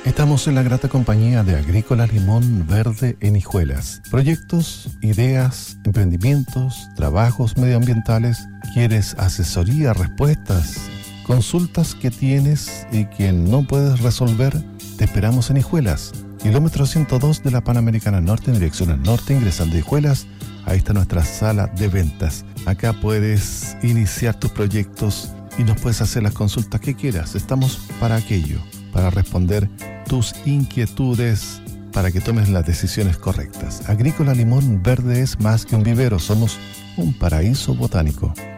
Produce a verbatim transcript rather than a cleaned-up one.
Estamos en la grata compañía de Agrícola Limón Verde en Hijuelas. Proyectos, ideas, emprendimientos, trabajos medioambientales. ¿Quieres asesoría, respuestas, consultas que tienes y que no puedes resolver? Te esperamos en Hijuelas, kilómetro ciento dos de la Panamericana Norte, en dirección al norte, ingresando a Hijuelas. Ahí está nuestra sala de ventas. Acá puedes iniciar tus proyectos y nos puedes hacer las consultas que quieras. Estamos para aquello, para responder tus inquietudes, para que tomes las decisiones correctas. Agrícola Limón Verde es más que un vivero, somos un paraíso botánico.